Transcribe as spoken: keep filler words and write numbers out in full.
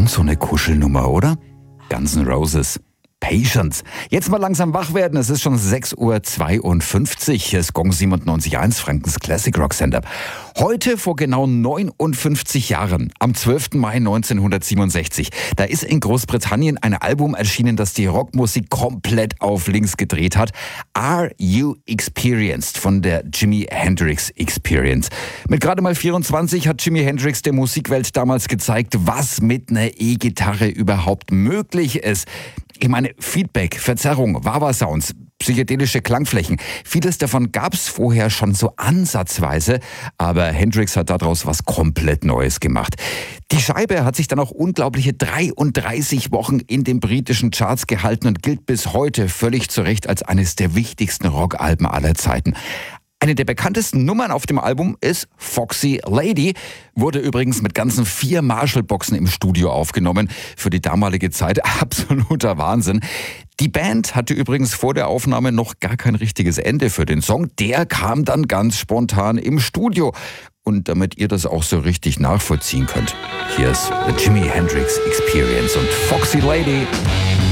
Schon so eine Kuschelnummer, oder? Guns N' Roses. Patience. Jetzt mal langsam wach werden. Es ist schon sechs Uhr zweiundfünfzig. Hier ist Gong siebenundneunzig Komma eins, Frankens Classic Rock Sender. Heute vor genau neunundfünfzig Jahren, am zwölften Mai neunzehnhundertsiebenundsechzig, da ist in Großbritannien ein Album erschienen, das die Rockmusik komplett auf links gedreht hat. Are You Experienced von der Jimi Hendrix Experience. Mit gerade mal vierundzwanzig hat Jimi Hendrix der Musikwelt damals gezeigt, was mit einer E-Gitarre überhaupt möglich ist. Ich meine, Feedback, Verzerrung, Wah-Wah-Sounds, psychedelische Klangflächen. Vieles davon gab es vorher schon so ansatzweise, aber Hendrix hat daraus was komplett Neues gemacht. Die Scheibe hat sich dann auch unglaubliche dreiunddreißig Wochen in den britischen Charts gehalten und gilt bis heute völlig zu Recht als eines der wichtigsten Rockalben aller Zeiten. Eine der bekanntesten Nummern auf dem Album ist Foxy Lady, wurde übrigens mit ganzen vier Marshall-Boxen im Studio aufgenommen. Für die damalige Zeit absoluter Wahnsinn. Die Band hatte übrigens vor der Aufnahme noch gar kein richtiges Ende für den Song. Der kam dann ganz spontan im Studio. Und damit ihr das auch so richtig nachvollziehen könnt, hier ist The Jimi Hendrix Experience und Foxy Lady.